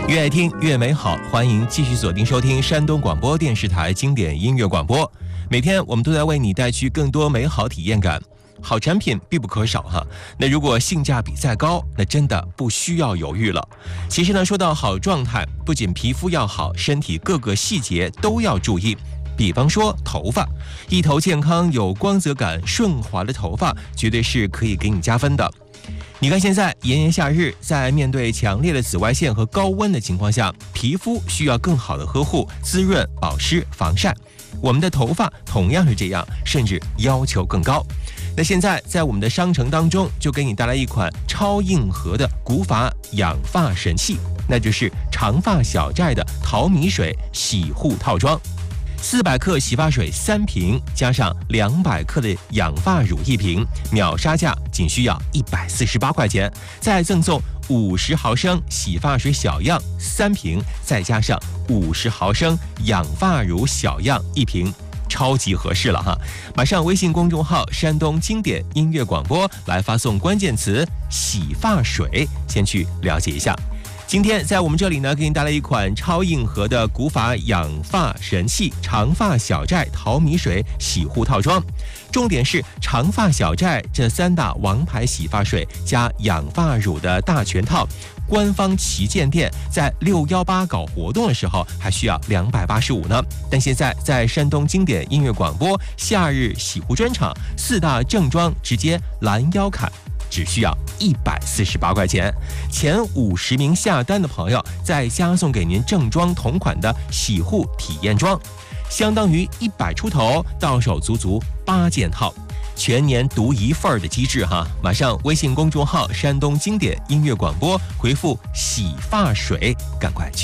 越爱听越美好，欢迎继续锁定收听山东广播电视台经典音乐广播。每天我们都在为你带去更多美好体验感。好产品必不可少哈，那如果性价比再高，那真的不需要犹豫了。其实呢，说到好状态，不仅皮肤要好，身体各个细节都要注意。比方说头发，一头健康、有光泽感、顺滑的头发，绝对是可以给你加分的。你看现在炎炎夏日，在面对强烈的紫外线和高温的情况下，皮肤需要更好的呵护、滋润、保湿、防晒。我们的头发同样是这样，甚至要求更高。那现在在我们的商城当中，就给你带来一款超硬核的古法养发神器，那就是长发小寨的淘米水洗护套装。400克洗发水3瓶，加上200克的养发乳1瓶，秒杀价仅需要148块钱，再赠送50毫升洗发水小样3瓶，再加上50毫升养发乳小样1瓶，超级合适了哈！马上微信公众号山东经典音乐广播来发送关键词洗发水，先去了解一下。今天在我们这里呢，给你带来一款超硬核的古法养发神器长发小寨淘米水洗护套装。重点是长发小寨这3大王牌洗发水加养发乳的大全套，官方旗舰店在618搞活动的时候还需要285呢，但现在在山东经典音乐广播夏日洗护专场4大正装直接拦腰砍，只需要148块钱，前50名下单的朋友再加送给您正装同款的洗护体验装，相当于100出头，到手足足8件套，全年独一份的机制哈！马上微信公众号山东经典音乐广播回复洗发水，赶快去